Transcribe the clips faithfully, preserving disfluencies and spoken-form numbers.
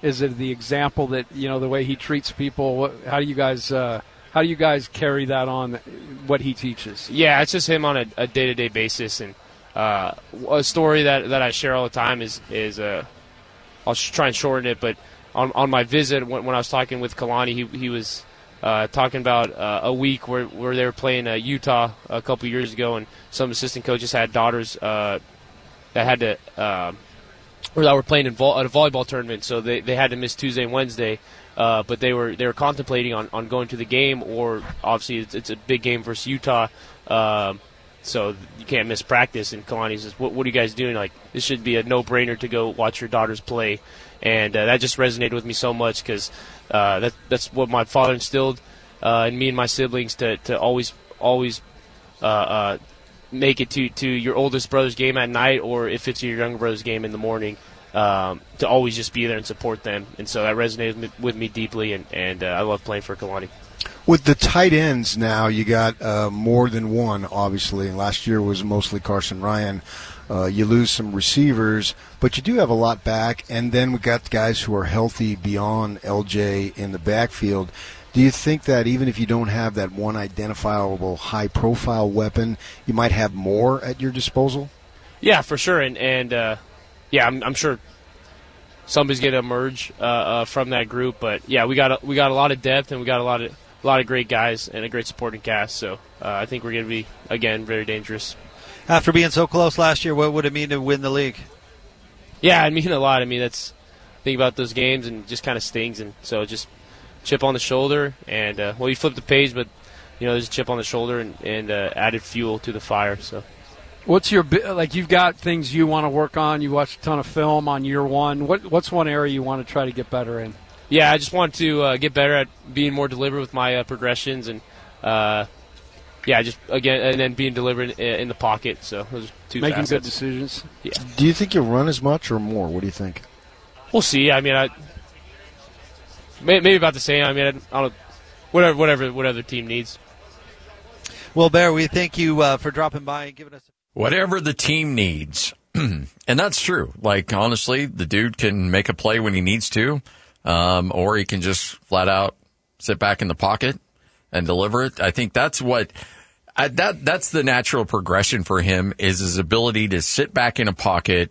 Is it the example that, you know, the way he treats people? What, how do you guys uh, how do you guys carry that on, what he teaches? Yeah, it's just him on a, a day-to-day basis. And uh, a story that, that I share all the time is, is uh, I'll try and shorten it, but on, on my visit when, when I was talking with Kalani, he, he was uh, talking about uh, a week where, where they were playing uh, Utah a couple years ago, and some assistant coaches had daughters uh, that had to uh, – or that were playing in vo- at a volleyball tournament, so they, they had to miss Tuesday and Wednesday. Uh, but they were they were contemplating on, on going to the game, or obviously it's, it's a big game versus Utah, uh, so you can't miss practice. And Kalani says, what, what are you guys doing? Like, this should be a no-brainer to go watch your daughters play. And uh, that just resonated with me so much because uh, that, that's what my father instilled uh, in me and my siblings to, to always always uh, uh, make it to, to your oldest brother's game at night, or if it's your younger brother's game in the morning. Um, to always just be there and support them. And so that resonated with me, with me deeply, and, and uh, I love playing for Kalani. With the tight ends now, you got uh, more than one, obviously, and last year was mostly Carson Ryan. Uh, you lose some receivers, but you do have a lot back, and then we got guys who are healthy beyond L J in the backfield. Do you think that even if you don't have that one identifiable high-profile weapon, you might have more at your disposal? Yeah, for sure, and, and uh, yeah, I'm, I'm sure somebody's going to emerge uh, uh, from that group. But yeah, we got a, we got a lot of depth, and we got a lot of a lot of great guys and a great supporting cast. So uh, I think we're going to be again very dangerous. After being so close last year, what would it mean to win the league? Yeah, it means a lot. I mean, that's think about those games and just kind of stings, and so just chip on the shoulder, and uh, well, you flip the page, but you know there's a chip on the shoulder and, and uh, added fuel to the fire. So. What's your, like, you've got things you want to work on. You watched a ton of film on year one. What What's one area you want to try to get better in? Yeah, I just want to uh, get better at being more deliberate with my uh, progressions, and uh, yeah, just again, and then being deliberate in, in the pocket. So those are two making facets. good decisions. Yeah. Do you think you'll run as much or more? What do you think? We'll see. I mean, I maybe about the same. I mean, I don't know, whatever, whatever, whatever the team needs. Well, Bear, we thank you uh, for dropping by and giving us. Whatever the team needs. And that's true. Like, honestly, the dude can make a play when he needs to, um, or he can just flat out sit back in the pocket and deliver it. I think that's what, I, that, that's the natural progression for him, is his ability to sit back in a pocket,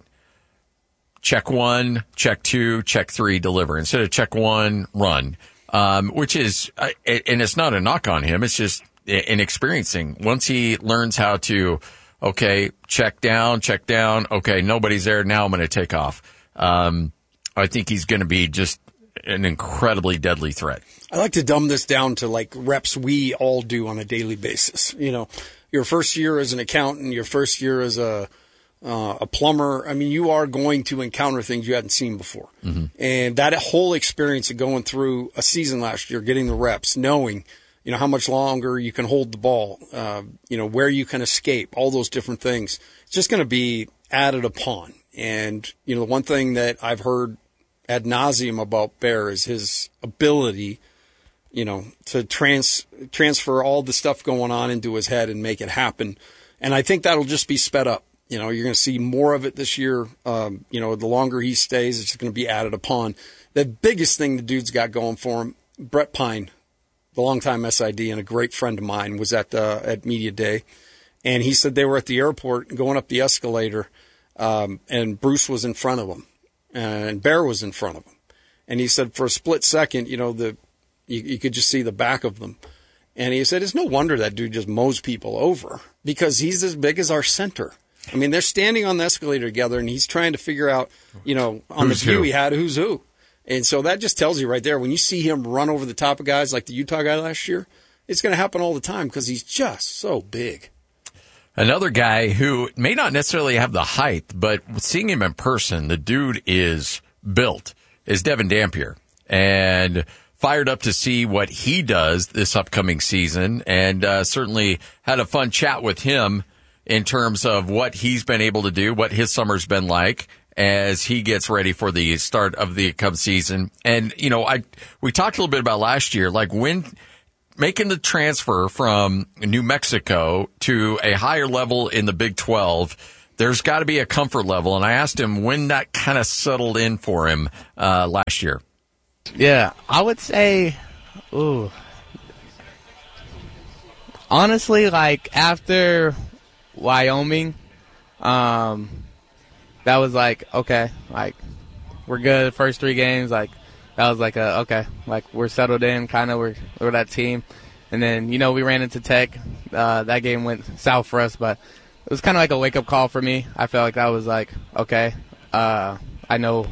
check one, check two, check three, deliver, instead of check one, run, um, which is, and it's not a knock on him. It's just inexperiencing. Once he learns how to, okay, check down, check down. Okay, nobody's there. Now I'm going to take off. Um, I think he's going to be just an incredibly deadly threat. I like to dumb this down to like reps we all do on a daily basis. You know, your first year as an accountant, your first year as a uh, a plumber. I mean, you are going to encounter things you hadn't seen before. Mm-hmm. And that whole experience of going through a season last year, getting the reps, knowing you know, how much longer you can hold the ball, uh, you know, where you can escape, all those different things. It's just going to be added upon. And, you know, the one thing that I've heard ad nauseum about Bear is his ability, you know, to trans, transfer all the stuff going on into his head and make it happen. And I think that'll just be sped up. You know, you're going to see more of it this year. Um, you know, the longer he stays, it's just going to be added upon. The biggest thing the dude's got going for him, Brett Pine, the longtime S I D and a great friend of mine, was at the, at Media Day. And he said they were at the airport going up the escalator, um, and Bruce was in front of him and Bear was in front of him. And he said for a split second, you know, the, you, you could just see the back of them. And he said, it's no wonder that dude just mows people over, because he's as big as our center. I mean, they're standing on the escalator together and he's trying to figure out, you know, on who's the view who? He had who's who. And so that just tells you right there, when you see him run over the top of guys like the Utah guy last year, it's going to happen all the time because he's just so big. Another guy who may not necessarily have the height, but seeing him in person, the dude is built, is Devin Dampier. And fired up to see what he does this upcoming season, and uh, certainly had a fun chat with him in terms of what he's been able to do, what his summer's been like, as he gets ready for the start of the Cubs season. And, you know, I, we talked a little bit about last year, like when making the transfer from New Mexico to a higher level in the Big twelve, there's got to be a comfort level. And I asked him when that kind of settled in for him uh, last year. Yeah, I would say, ooh, honestly, like after Wyoming, um, that was like, okay, like we're good. First three games, like that was like a okay, like we're settled in, kind of we're we're that team. And then you know we ran into Tech. Uh, that game went south for us, but it was kind of like a wake up call for me. I felt like that was like okay, uh, I know.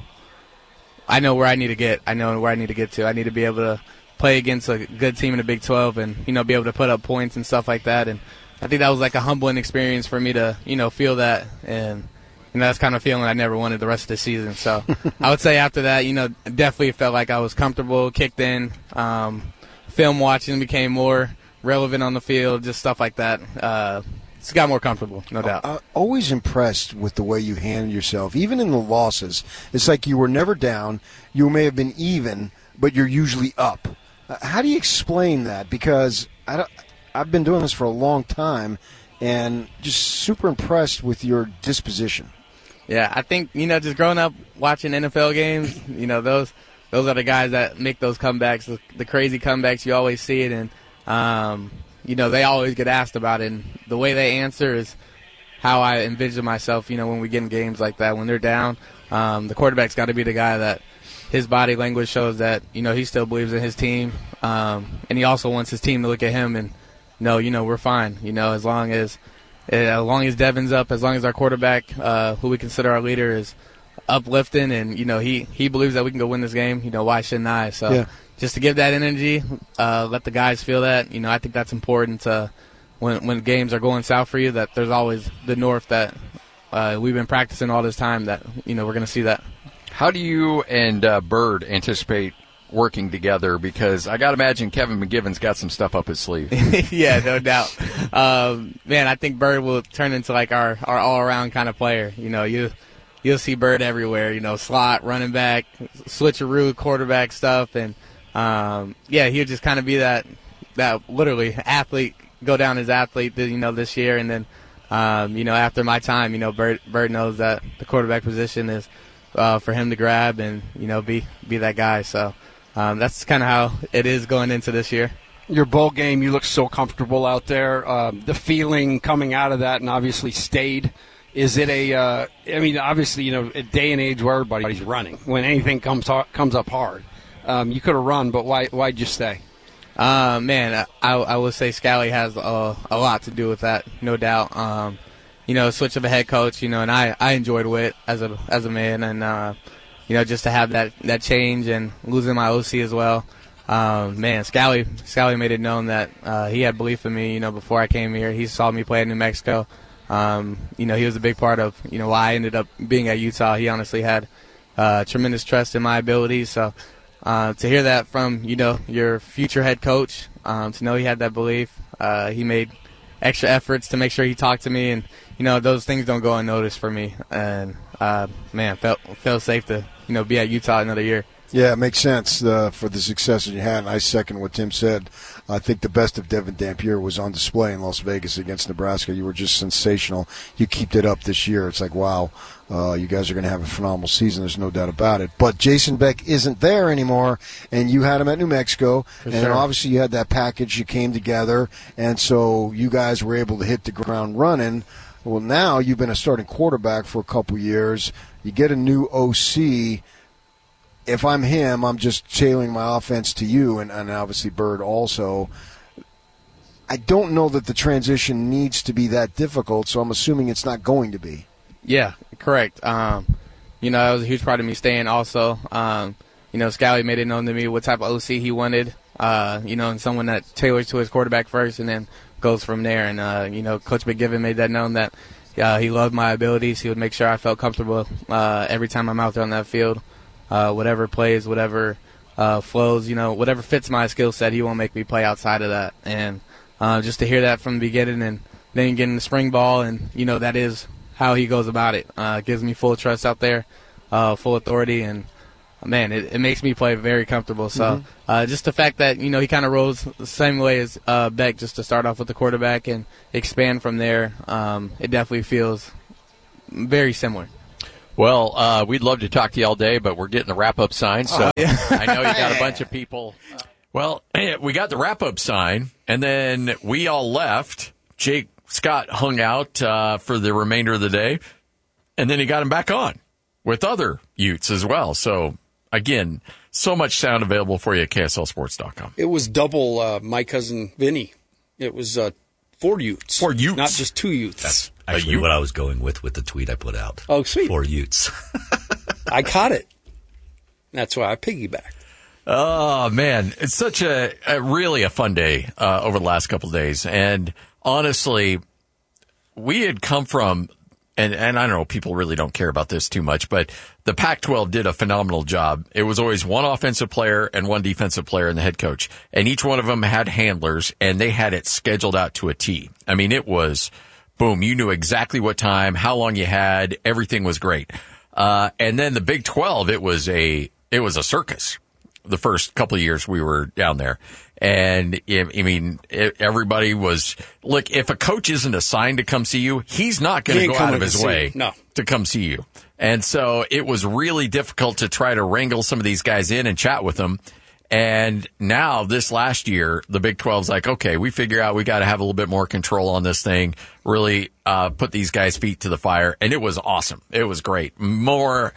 I know where I need to get. I know where I need to get to. I need to be able to play against a good team in the Big twelve and, you know, be able to put up points and stuff like that. And I think that was like a humbling experience for me to, you know, feel that. And, you know, that's kind of feeling I never wanted the rest of the season. So I would say after that, you know, definitely felt like I was comfortable, kicked in. Um, film watching became more relevant on the field, just stuff like that. Uh, It's got more comfortable, no doubt. I'm always impressed with the way you handle yourself, even in the losses. It's like you were never down. You may have been even, but you're usually up. Uh, how do you explain that? Because I don't, I've been doing this for a long time, and just super impressed with your disposition. Yeah, I think, you know, just growing up watching N F L games, you know, those those are the guys that make those comebacks, the, the crazy comebacks. You always see it, and um, you know, they always get asked about it, and the way they answer is how I envision myself, you know, when we get in games like that. When they're down, um, the quarterback's got to be the guy that his body language shows that, you know, he still believes in his team, um, and he also wants his team to look at him and know, you know, we're fine, you know, as long as as long as Devin's up, as long as our quarterback, uh, who we consider our leader, is uplifting and, you know, he, he believes that we can go win this game, you know, why shouldn't I? So yeah. Just to give that energy, uh, let the guys feel that. You know, I think that's important to, when when games are going south for you, that there's always the north that uh, we've been practicing all this time that, you know, we're going to see that. How do you and uh, Bird anticipate working together? Because I got to imagine Kevin McGivern's got some stuff up his sleeve. Yeah, no doubt. Um, man, I think Bird will turn into like our, our all-around kind of player. You know, you, you'll see Bird everywhere, you know, slot, running back, switcheroo, quarterback stuff, and Um, yeah, he'll just kind of be that, that literally athlete, go down as athlete, you know, this year. And then, um, you know, after my time, you know, Bird, Bird knows that the quarterback position is, uh, for him to grab and, you know, be, be that guy. So, um, that's kind of how it is going into this year. Your bowl game, you look so comfortable out there. Um, the feeling coming out of that and obviously stayed. Is it a, uh, I mean, obviously, you know, a day and age where everybody's running when anything comes, comes up hard. Um, you could have run, but why? Why'd you stay? Uh, man, I, I would say Scally has a, a lot to do with that, no doubt. Um, you know, switch of a head coach, you know, and I, I enjoyed Witt as a as a man, and uh, you know, just to have that, that change and losing my O C as well. Um, man, Scally Scally made it known that uh, he had belief in me. You know, before I came here, he saw me play in New Mexico. Um, you know, he was a big part of, you know, why I ended up being at Utah. He honestly had uh, tremendous trust in my abilities. So. Uh, to hear that from, you know, your future head coach, um, to know he had that belief, uh, he made extra efforts to make sure he talked to me, and, you know, those things don't go unnoticed for me. And, uh, man, felt felt safe to, you know, be at Utah another year. Yeah, it makes sense uh, for the success that you had, and I second what Tim said. I think the best of Devin Dampier was on display in Las Vegas against Nebraska. You were just sensational. You kept it up this year. It's like, wow, uh, you guys are going to have a phenomenal season. There's no doubt about it. But Jason Beck isn't there anymore, and you had him at New Mexico, for and sure. Obviously you had that package. You came together, and so you guys were able to hit the ground running. Well, now you've been a starting quarterback for a couple years. You get a new O C. If I'm him, I'm just tailoring my offense to you, and, and obviously Bird also. I don't know that the transition needs to be that difficult, so I'm assuming it's not going to be. Yeah, correct. Um, you know, that was a huge part of me staying also. Um, you know, Scally made it known to me what type of O C he wanted, uh, you know, and someone that tailors to his quarterback first and then goes from there. And, uh, you know, Coach McGivern made that known that uh, he loved my abilities. He would make sure I felt comfortable uh, every time I'm out there on that field. Uh, whatever plays, whatever uh, flows, you know, whatever fits my skill set, he won't make me play outside of that. And uh, just to hear that from the beginning and then getting the spring ball, and, you know, that is how he goes about it. Uh, it gives me full trust out there, uh, full authority, and, man, it, it makes me play very comfortable. So mm-hmm. uh, just the fact that, you know, he kind of rolls the same way as uh, Beck, just to start off with the quarterback and expand from there, um, it definitely feels very similar. Well, uh, we'd love to talk to you all day, but we're getting the wrap-up sign, so Oh, yeah. I know you got a bunch of people. Well, we got the wrap-up sign, and then we all left. Jake Scott hung out uh, for the remainder of the day, and then he got him back on with other Utes as well. So, again, so much sound available for you at K S L sports dot com. It was double uh, my cousin Vinny. It was uh, four Utes. Four Utes. Not just two Utes. That's actually what I was going with with the tweet I put out. Oh, sweet. Four Utes. I caught it. That's why I piggybacked. Oh, man. It's such a, a really a fun day uh, over the last couple of days. And honestly, we had come from, and, and I don't know, people really don't care about this too much, but the Pac twelve did a phenomenal job. It was always one offensive player and one defensive player and the head coach. And each one of them had handlers, and they had it scheduled out to a T. I mean, it was, boom, you knew exactly what time, how long you had, everything was great. Uh, and then the Big twelve, it was a, it was a circus. The first couple of years we were down there. And I mean, everybody was, look, if a coach isn't assigned to come see you, he's not going to go out of his way no. to come see you. And so it was really difficult to try to wrangle some of these guys in and chat with them. And now this last year, the Big twelve's like, okay, we figure out we got to have a little bit more control on this thing, really uh, put these guys' feet to the fire. And it was awesome. It was great. More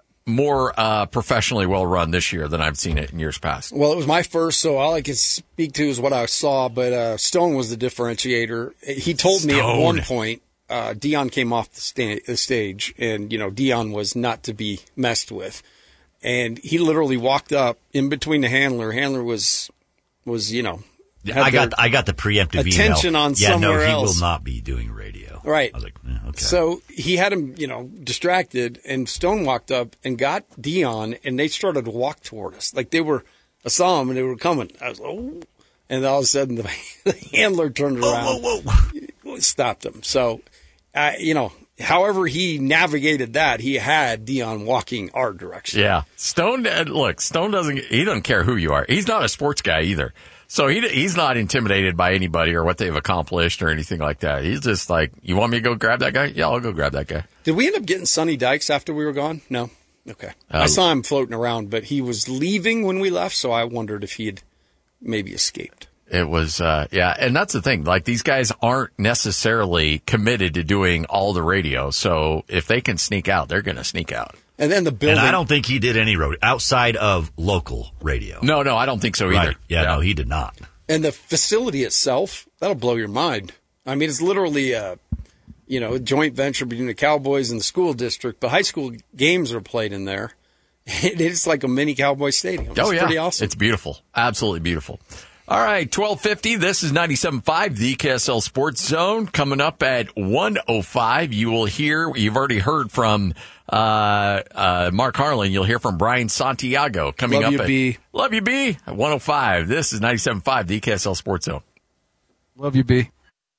more uh, professionally well run this year than I've seen it in years past. Well, it was my first, so all I can speak to is what I saw, but uh, Stone was the differentiator. He told Stone. me at one point, uh, Dion came off the, sta- the stage, and, you know, Dion was not to be messed with. And he literally walked up in between the handler. Handler was, was you know, I got I got the preemptive attention email. on yeah, somewhere no, he else. will not be doing radio. Right. I was like, eh, okay. So he had him, you know, distracted, and Stone walked up and got Dion, and they started to walk toward us. Like they were, I saw them and they were coming. I was like, oh. And all of a sudden the, the handler turned around, whoa, whoa, whoa. stopped him. So, uh, you know, however he navigated that, he had Dion walking our direction. Yeah. Stone, look, Stone doesn't, he doesn't care who you are. He's not a sports guy either. So he he's not intimidated by anybody or what they've accomplished or anything like that. He's just like, you want me to go grab that guy? Yeah, I'll go grab that guy. Did we end up getting Sonny Dykes after we were gone? No? Okay. Uh, I saw him floating around, but he was leaving when we left, so I wondered if he had maybe escaped. It was, uh, yeah, and that's the thing. Like, these guys aren't necessarily committed to doing all the radio, so if they can sneak out, they're going to sneak out. And then the building. And I don't think he did any road outside of local radio. No, no, I don't think so either. Right. Yeah, yeah, no, he did not. And the facility itself, that'll blow your mind. I mean, it's literally a, you know, a joint venture between the Cowboys and the school district, but high school games are played in there. It's like a mini Cowboy stadium. It's oh, yeah. pretty awesome. It's beautiful. Absolutely beautiful. All right, twelve fifty. This is ninety-seven point five, the K S L Sports Zone. Coming up at one oh five, you will hear, you've already heard from uh, uh, Mark Harlan. You'll hear from Brian Santiago coming Love up you, at B. Love you, B. At one oh five. This is ninety-seven point five, the K S L Sports Zone. Love you, B.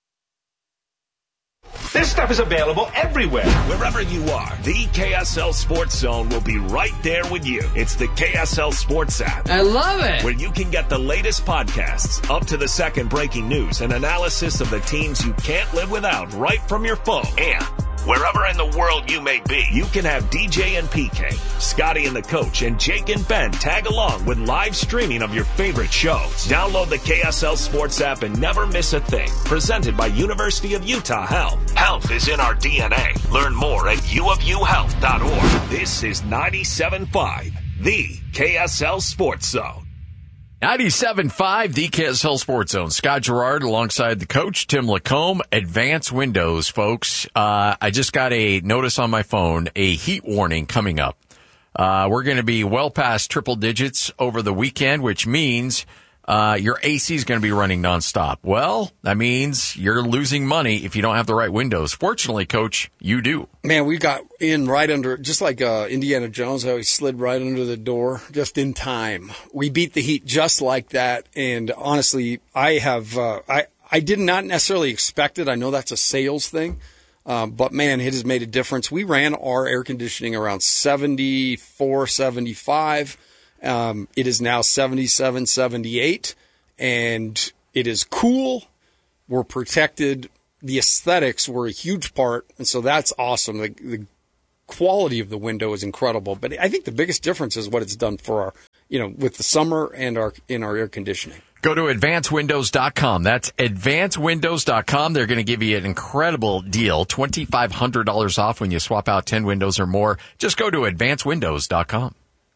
This stuff is available everywhere. Wherever you are, the K S L Sports Zone will be right there with you. It's the K S L Sports app. I love it. Where you can get the latest podcasts, up to the second breaking news, and analysis of the teams you can't live without right from your phone. And wherever in the world you may be, you can have D J and P K, Scotty and the Coach, and Jake and Ben tag along with live streaming of your favorite shows. Download the K S L Sports app and never miss a thing. Presented by University of Utah Health. Health is in our D N A. Learn more at u of u health dot org. This is ninety-seven point five, the K S L Sports Zone. ninety-seven point five, the K S L Sports Zone. Scott Gerard alongside the coach, Tim Lacombe. Advanced Windows, folks. Uh, I just got a notice on my phone, a heat warning coming up. Uh, we're going to be well past triple digits over the weekend, which means uh, your A C is going to be running nonstop. Well, that means you're losing money if you don't have the right windows. Fortunately, Coach, you do. Man, we got in right under, just like uh, Indiana Jones, how he slid right under the door just in time. We beat the heat just like that. And honestly, I have, uh, I, I did not necessarily expect it. I know that's a sales thing. Um, but man, it has made a difference. We ran our air conditioning around seventy-four, seventy-five. Um, it is now seventy-seven, seventy-eight, and it is cool. We're protected the aesthetics were a huge part, and so that's awesome. The, the quality of the window is incredible, but I think the biggest difference is what it's done for our, you know, with the summer and our in our air conditioning. Go to advance windows dot com. That's advance windows dot com. They're going to give you an incredible deal, two thousand five hundred dollars off when you swap out ten windows or more. Just go to advance windows dot com.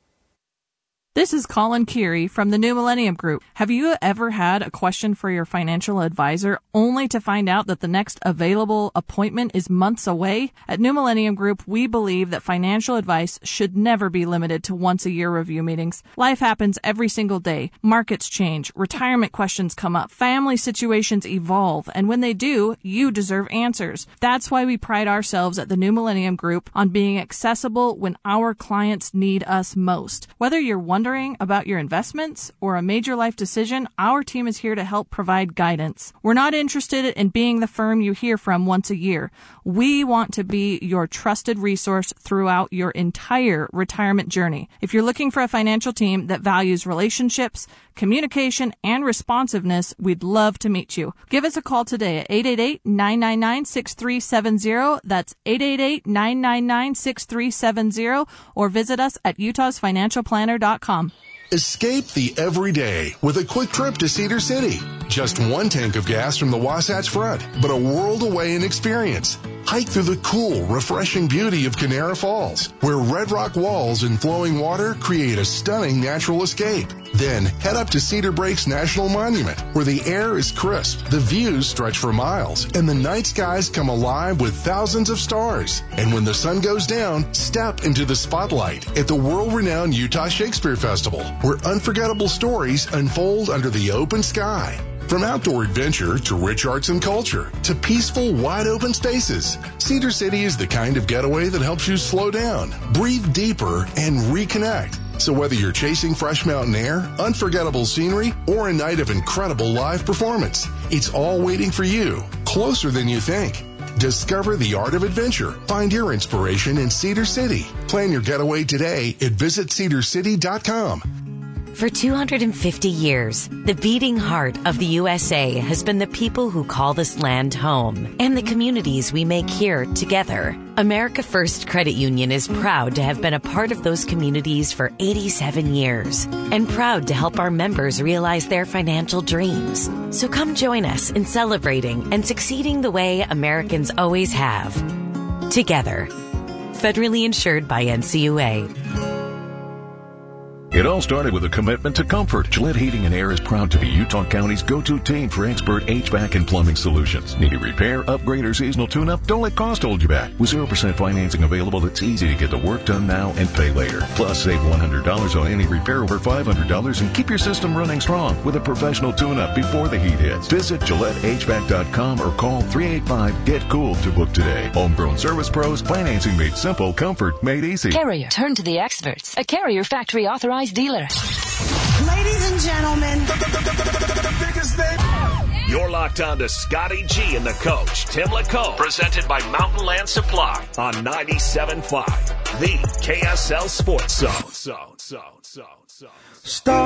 This is Colin Keary from the New Millennium Group. Have you ever had a question for your financial advisor only to find out that the next available appointment is months away? At New Millennium Group, we believe that financial advice should never be limited to once-a-year review meetings. Life happens every single day. Markets change, retirement questions come up, family situations evolve, and when they do, you deserve answers. That's why we pride ourselves at the New Millennium Group on being accessible when our clients need us most. Whether you're wondering about your investments or a major life decision, our team is here to help provide guidance. We're not interested in being the firm you hear from once a year. We want to be your trusted resource throughout your entire retirement journey. If you're looking for a financial team that values relationships, communication, and responsiveness, we'd love to meet you. Give us a call today at eight eight eight, nine nine nine, six three seven zero. That's eight eight eight, nine nine nine, six three seven zero, or visit us at utahs financial planner dot com. Escape the everyday with a quick trip to Cedar City. Just one tank of gas from the Wasatch Front, but a world away in experience. Hike through the cool, refreshing beauty of Canara Falls, where red rock walls and flowing water create a stunning natural escape. Then head up to Cedar Breaks National Monument, where the air is crisp, the views stretch for miles, and the night skies come alive with thousands of stars. And when the sun goes down, step into the spotlight at the world-renowned Utah Shakespeare Festival, where unforgettable stories unfold under the open sky. From outdoor adventure to rich arts and culture to peaceful, wide-open spaces, Cedar City is the kind of getaway that helps you slow down, breathe deeper, and reconnect. So whether you're chasing fresh mountain air, unforgettable scenery, or a night of incredible live performance, it's all waiting for you, closer than you think. Discover the art of adventure. Find your inspiration in Cedar City. Plan your getaway today at visit cedar city dot com. For two hundred fifty years, the beating heart of the U S A has been the people who call this land home and the communities we make here together. America First Credit Union is proud to have been a part of those communities for eighty-seven years and proud to help our members realize their financial dreams. So come join us in celebrating and succeeding the way Americans always have. Together. Federally insured by N C U A. It all started with a commitment to comfort. Gillette Heating and Air is proud to be Utah County's go-to team for expert H V A C and plumbing solutions. Need a repair, upgrade, or seasonal tune-up? Don't let cost hold you back. With zero percent financing available, it's easy to get the work done now and pay later. Plus, save one hundred dollars on any repair over five hundred dollars and keep your system running strong with a professional tune-up before the heat hits. Visit Gillette H V A C dot com or call three eight five, get cool to book today. Homegrown service pros, financing made simple, comfort made easy. Carrier, turn to the experts. A Carrier factory authorized dealer. Ladies and gentlemen, the, the, the, the, the biggest thing. You're locked on to Scotty G and the coach, Tim LaComb, presented by Mountain Land Supply on ninety-seven point five, the K S L Sports Zone. So, so, so, so. Stop.